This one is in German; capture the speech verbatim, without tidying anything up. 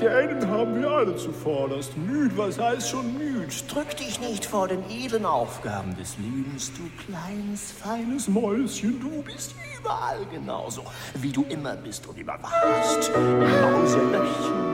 Gähnen haben wir alle zuvorderst. Müd, was heißt schon müd? Drück dich nicht vor den edlen Aufgaben des Lebens, du kleines, feines Mäuschen. Du bist überall genauso, wie du immer bist und immer warst. Mauselöckchen.